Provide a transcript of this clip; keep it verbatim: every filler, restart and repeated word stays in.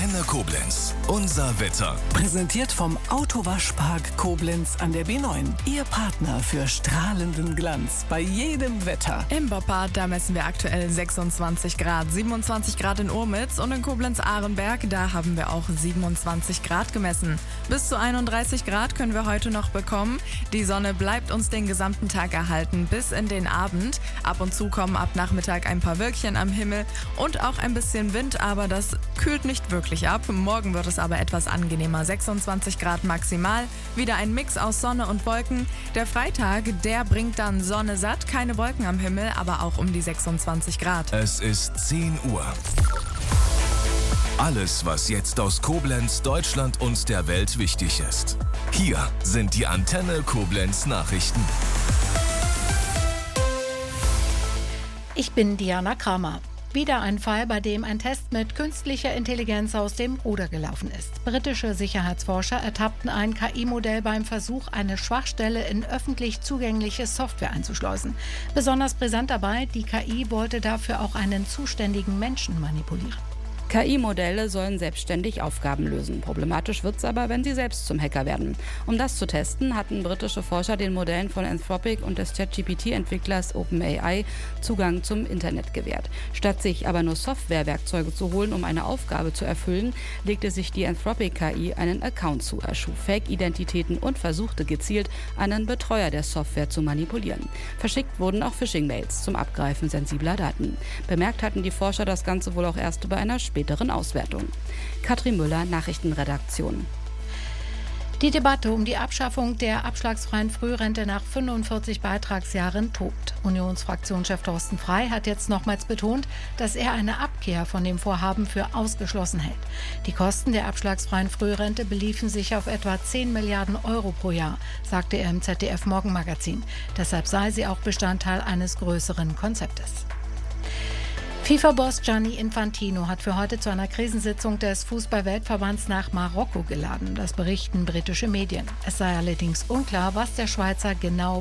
Antenne Koblenz. Unser Wetter. Präsentiert vom Autowaschpark Koblenz an der B neun. Ihr Partner für strahlenden Glanz bei jedem Wetter. Im Boppard, da messen wir aktuell sechsundzwanzig Grad, siebenundzwanzig Grad in Urmitz und in Koblenz-Ahrenberg, da haben wir auch siebenundzwanzig Grad gemessen. Bis zu einunddreißig Grad können wir heute noch bekommen. Die Sonne bleibt uns den gesamten Tag erhalten bis in den Abend. Ab und zu kommen ab Nachmittag ein paar Wölkchen am Himmel und auch ein bisschen Wind, aber das kühlt nicht wirklich ab. Morgen wird es aber etwas angenehmer, sechsundzwanzig Grad maximal. Wieder ein Mix aus Sonne und Wolken. Der Freitag, der bringt dann Sonne satt, keine Wolken am Himmel, aber auch um die sechsundzwanzig Grad. Es ist zehn Uhr. Alles, was jetzt aus Koblenz, Deutschland und der Welt wichtig ist. Hier sind die Antenne Koblenz Nachrichten. Ich bin Diana Kramer. Wieder ein Fall, bei dem ein Test mit künstlicher Intelligenz aus dem Ruder gelaufen ist. Britische Sicherheitsforscher ertappten ein K I-Modell beim Versuch, eine Schwachstelle in öffentlich zugängliche Software einzuschleusen. Besonders brisant dabei, die K I wollte dafür auch einen zuständigen Menschen manipulieren. K I-Modelle sollen selbstständig Aufgaben lösen. Problematisch wird es aber, wenn sie selbst zum Hacker werden. Um das zu testen, hatten britische Forscher den Modellen von Anthropic und des Chat G P T-Entwicklers OpenAI Zugang zum Internet gewährt. Statt sich aber nur Softwarewerkzeuge zu holen, um eine Aufgabe zu erfüllen, legte sich die Anthropic-K I einen Account zu, erschuf Fake-Identitäten und versuchte gezielt, einen Betreuer der Software zu manipulieren. Verschickt wurden auch Phishing-Mails zum Abgreifen sensibler Daten. Bemerkt hatten die Forscher das Ganze wohl auch erst bei einer späteren Auswertung. Katrin Müller, Nachrichtenredaktion. Die Debatte um die Abschaffung der abschlagsfreien Frührente nach fünfundvierzig Beitragsjahren tobt. Unionsfraktionschef Thorsten Frey hat jetzt nochmals betont, dass er eine Abkehr von dem Vorhaben für ausgeschlossen hält. Die Kosten der abschlagsfreien Frührente beliefen sich auf etwa zehn Milliarden Euro pro Jahr, sagte er im Z D F-Morgenmagazin. Deshalb sei sie auch Bestandteil eines größeren Konzeptes. FIFA-Boss Gianni Infantino hat für heute zu einer Krisensitzung des Fußball-Weltverbands nach Marokko geladen. Das berichten britische Medien. Es sei allerdings unklar, was der Schweizer genau